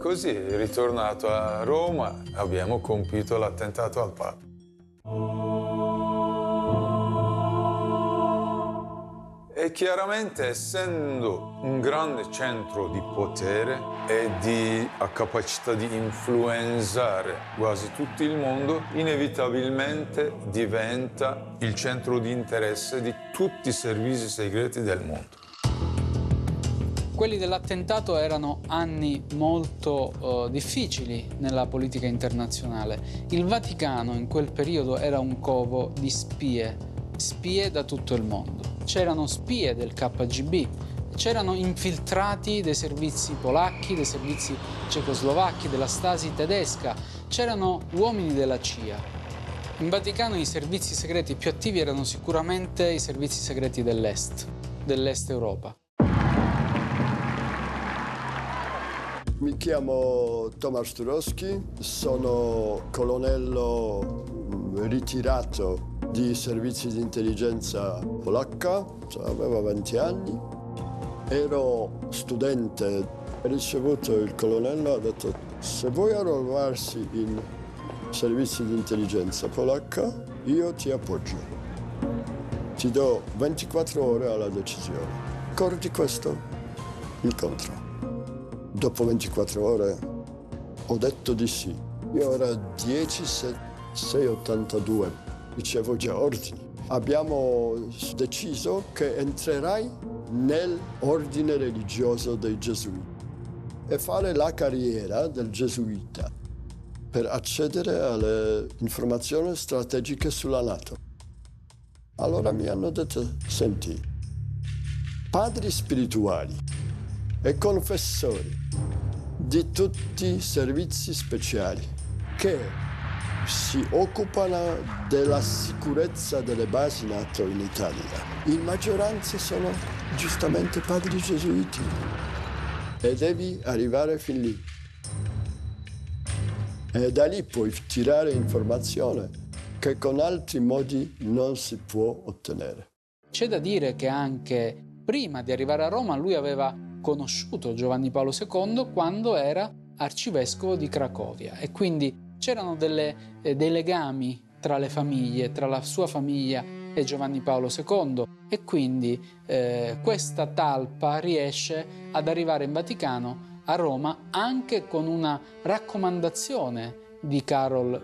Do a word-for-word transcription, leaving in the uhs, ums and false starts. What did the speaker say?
così, ritornato a Roma, abbiamo compiuto l'attentato al Papa. E chiaramente, essendo un grande centro di potere e di capacità di influenzare quasi tutto il mondo, inevitabilmente diventa il centro di interesse di tutti i servizi segreti del mondo. Quelli dell'attentato erano anni molto uh, difficili nella politica internazionale. Il Vaticano in quel periodo era un covo di spie, spie da tutto il mondo. C'erano spie del K G B, c'erano infiltrati dei servizi polacchi, dei servizi cecoslovacchi, della Stasi tedesca, c'erano uomini della C I A. In Vaticano i servizi segreti più attivi erano sicuramente i servizi segreti dell'Est, dell'Est Europa. Mi chiamo Tomasz Turowski, sono colonnello ritirato di servizi di intelligenza polacca, cioè avevo venti anni, ero studente, ho ricevuto il colonnello, ha detto se vuoi arruolarsi in servizi di intelligenza polacca, io ti appoggio. Ti do ventiquattro ore alla decisione. Ricordi questo? Incontro. Dopo ventiquattro ore ho detto di sì. Io era dieci sei ottantadue, ricevo già ordini. Abbiamo deciso che entrerai nell'ordine religioso dei Gesuiti e fare la carriera del gesuita per accedere alle informazioni strategiche sulla NATO. Allora mi hanno detto, senti, padri spirituali e confessori di tutti i servizi speciali che si occupano della sicurezza delle basi NATO in Italia. In maggioranza sono giustamente padri gesuiti e devi arrivare fin lì. E da lì puoi tirare informazione che con altri modi non si può ottenere. C'è da dire che anche prima di arrivare a Roma lui aveva conosciuto Giovanni Paolo secondo quando era arcivescovo di Cracovia e quindi c'erano delle, eh, dei legami tra le famiglie, tra la sua famiglia e Giovanni Paolo secondo e quindi eh, questa talpa riesce ad arrivare in Vaticano, a Roma, anche con una raccomandazione di Karol